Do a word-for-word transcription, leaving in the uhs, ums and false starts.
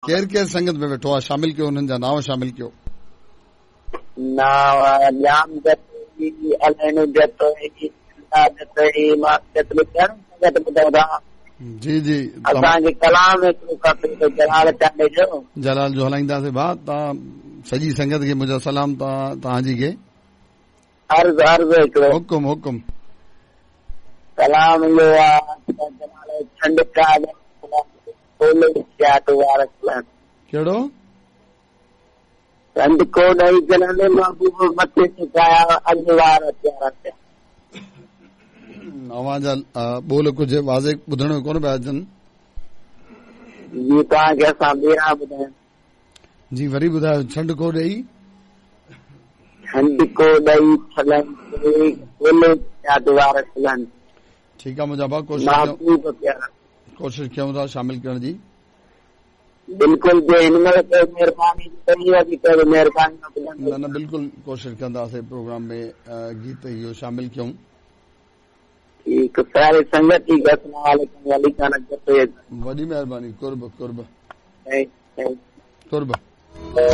केरु केरु संगत में वेठो आहे? शामिल कयो, हुननि जा नाव शामिल कयो। नाव जाम जतई, अलैन जतई, जतई, मां जतई, संगत ॿुधो था। जी जी, असांखे कलाम हिकिड़ो खपे त जलाल चांडे जो जलाल जो हलाईंदासीं भाउ। तव्हां सॼी संगत खे मुंहिंजा सलाम तव्हांजी खे। अर्ज़ अर्ज़ हिकिड़ो हुकुम हुकुम। कलाम इहो आहे जलाल छंड का कहिड़ो? छंड को ॾेई जलंदे महबूब मथे चुकाया अॻु वार प्यारा थिया। अवां जा ॿोल कुझु वाज़े ॿुधण में कोन पिया अचनि। जी तव्हांखे असां ॿेरा ॿुधायूं। जी वरी ॿुधायो। छंड को ॾेई छंड को ॾेई छलनि वार छलनि। ठीकु आहे मुंहिंजा भाउ, कोशिशि महबूब प्यारा कोशिशि कयूं था शामिल करण जी। बिल्कुलु जे हिन महिल महिरबानी महिरबानी न न बिल्कुलु कोशिशि कंदासीं प्रोग्राम में गीत इहो शामिल कयूं। ठीकु, सारे संगत जी वॾी महिरबानी। कुर्ब कुर्ब कुर्ब।